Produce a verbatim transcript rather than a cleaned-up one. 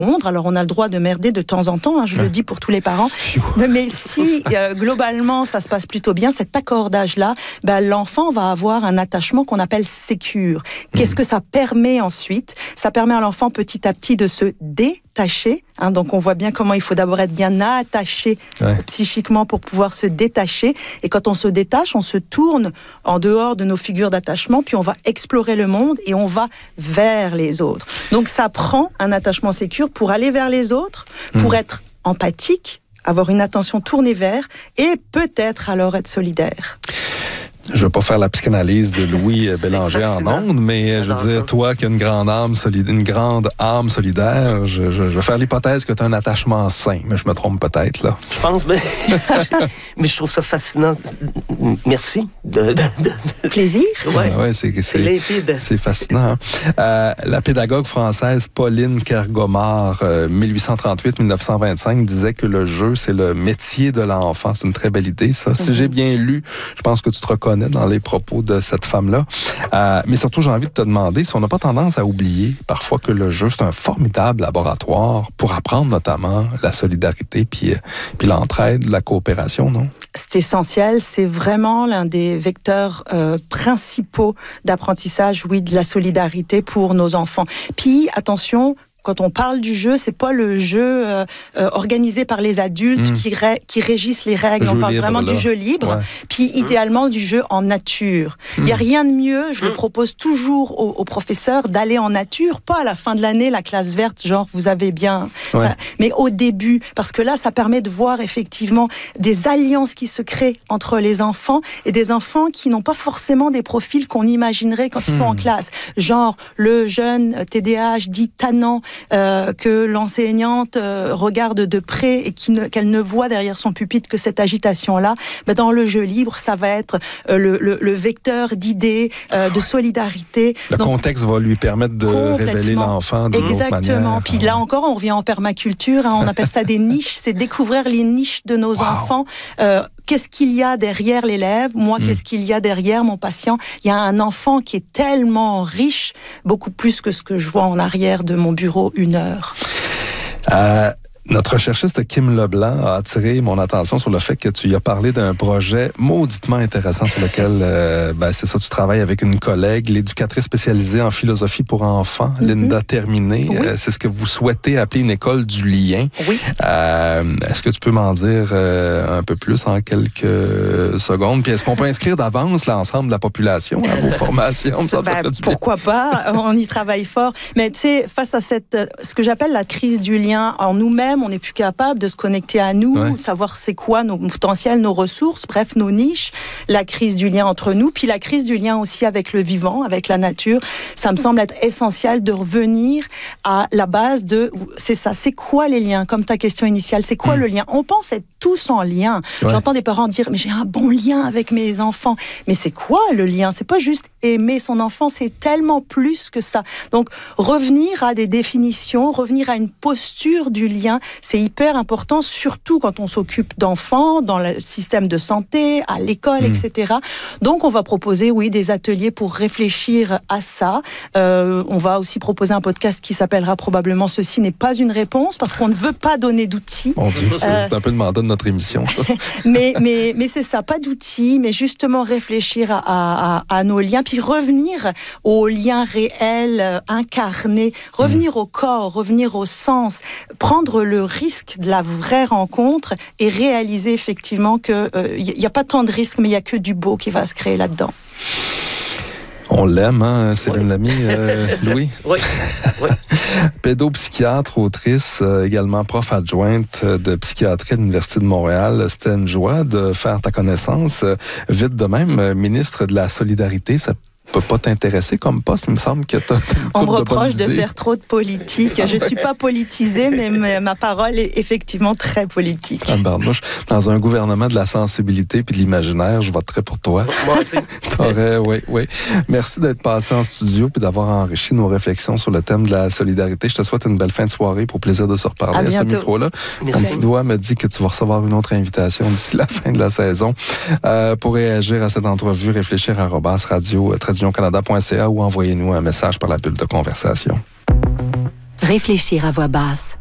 Alors, on a le droit de merder de temps en temps, hein, je ouais. le dis pour tous les parents. Mais, mais si, euh, globalement, ça se passe plutôt bien, cet accordage-là, ben, l'enfant va avoir un attachement qu'on appelle sécure. Qu'est-ce mmh. que ça permet ensuite ? Ça permet à l'enfant, petit à petit, de se détacher. Hein, donc, on voit bien comment il faut d'abord être bien attaché ouais. psychiquement pour pouvoir se détacher. Et quand on se détache, on se tourne en dehors de nos figures d'attachement, puis on va explorer le monde et on va vers les autres. Donc, ça prend un attachement sécure pour aller vers les autres, pour mmh. être empathique, avoir une attention tournée vers, et peut-être alors être solidaire. Je ne veux pas faire la psychanalyse de Louis Bélanger en ondes, mais je veux dire, toi qui as une grande âme solidaire, une grande âme solidaire, je, je, je vais faire l'hypothèse que tu as un attachement sain, mais je me trompe peut-être, là. Je pense, mais, mais je trouve ça fascinant. Merci. De, de, de... Plaisir. Ouais, ouais, c'est, c'est, c'est limpide. C'est fascinant. Euh, la pédagogue française Pauline Kergomar, euh, dix-huit cent trente-huit à dix-neuf cent vingt-cinq, disait que le jeu, c'est le métier de l'enfant. C'est une très belle idée, ça. Mm-hmm. Si j'ai bien lu, je pense que tu te reconnais dans les propos de cette femme-là. Euh, mais surtout, j'ai envie de te demander si on n'a pas tendance à oublier parfois que le jeu, c'est un formidable laboratoire pour apprendre notamment la solidarité puis, puis l'entraide, la coopération, non? C'est essentiel, c'est vraiment l'un des vecteurs euh, principaux d'apprentissage, oui, de la solidarité pour nos enfants. Puis, attention, quand on parle du jeu, c'est pas le jeu euh, euh, organisé par les adultes mmh. qui, ré, qui régissent les règles. On parle libre, vraiment là. Du jeu libre, ouais. puis idéalement du jeu en nature. Il mmh. n'y a rien de mieux, je mmh. le propose toujours aux, aux professeurs, d'aller en nature, pas à la fin de l'année, la classe verte, genre vous avez bien... Ouais. Ça, mais au début, parce que là, ça permet de voir effectivement des alliances qui se créent entre les enfants et des enfants qui n'ont pas forcément des profils qu'on imaginerait quand ils mmh. sont en classe. Genre le jeune T D A H dit tannant, Euh, que l'enseignante euh, regarde de près et qui ne, qu'elle ne voit derrière son pupitre que cette agitation-là, ben dans le jeu libre, ça va être euh, le, le, le vecteur d'idées, euh, de solidarité. Le Donc, contexte va lui permettre de révéler l'enfant d'une autre manière. Exactement. Puis là encore, on revient en permaculture, hein, on appelle ça des niches, c'est découvrir les niches de nos wow. enfants. Euh, Qu'est-ce qu'il y a derrière l'élève ? Moi, mmh. qu'est-ce qu'il y a derrière mon patient ? Il y a un enfant qui est tellement riche, beaucoup plus que ce que je vois en arrière de mon bureau une heure. Euh... Notre cherchiste Kim Leblanc a attiré mon attention sur le fait que tu y as parlé d'un projet mauditement intéressant sur lequel, euh, ben c'est ça, tu travailles avec une collègue, l'éducatrice spécialisée en philosophie pour enfants, mm-hmm. Linda Terminé. Oui. Euh, c'est ce que vous souhaitez appeler une école du lien. Oui. Euh, est-ce que tu peux m'en dire euh, un peu plus en quelques secondes? Puis est-ce qu'on peut inscrire d'avance l'ensemble de la population à vos formations? Ça, ben, ça pourquoi pas? On y travaille fort. Mais tu sais, face à cette, ce que j'appelle la crise du lien en nous-mêmes, on n'est plus capable de se connecter à nous, ouais. savoir c'est quoi nos potentiels, nos ressources, bref, nos niches, la crise du lien entre nous, puis la crise du lien aussi avec le vivant, avec la nature. Ça me semble être essentiel de revenir à la base de, c'est ça, c'est quoi les liens? Comme ta question initiale, c'est quoi mmh. le lien? On pense être tous en lien. Ouais. J'entends des parents dire, mais j'ai un bon lien avec mes enfants. Mais c'est quoi le lien? C'est pas juste aimer son enfant, c'est tellement plus que ça. Donc, revenir à des définitions, revenir à une posture du lien, c'est hyper important, surtout quand on s'occupe d'enfants, dans le système de santé, à l'école, mmh. et cetera. Donc, on va proposer, oui, des ateliers pour réfléchir à ça. Euh, on va aussi proposer un podcast qui s'appellera probablement « Ceci n'est pas une réponse », parce qu'on ne veut pas donner d'outils. Mon Dieu, c'est, euh, c'est un peu le mandat de notre émission, ça. mais, mais, mais c'est ça, pas d'outils, mais justement réfléchir à, à, à nos liens, puis revenir aux liens réels, euh, incarnés, revenir mmh. au corps, revenir au sens, prendre le risque de la vraie rencontre et réaliser effectivement qu'il n'y euh, a pas tant de risques, mais il n'y a que du beau qui va se créer là-dedans. On l'aime, hein, Céline oui. Lamy, euh, Louis? Oui. oui. Pédopsychiatre, autrice, euh, également prof adjointe de psychiatrie à l'Université de Montréal. C'était une joie de faire ta connaissance. Vite de même, euh, ministre de la Solidarité, ça peut pas t'intéresser comme poste, il me semble que tu as une On me de reproche de faire trop de politique. Je suis pas politisée, mais ma parole est effectivement très politique. Ah, barnouche, dans un gouvernement de la sensibilité puis de l'imaginaire, je voterais pour toi. Moi aussi. T'aurais, oui, oui. Merci d'être passé en studio puis d'avoir enrichi nos réflexions sur le thème de la solidarité. Je te souhaite une belle fin de soirée pour plaisir de se reparler à, à ce micro-là. Merci. Ton petit doigt me dit que tu vas recevoir une autre invitation d'ici la fin de la saison. Euh, pour réagir à cette entrevue, réfléchir à arobase radio, traduction canada point c a ou envoyez-nous un message par la bulle de conversation. Réfléchir à voix basse.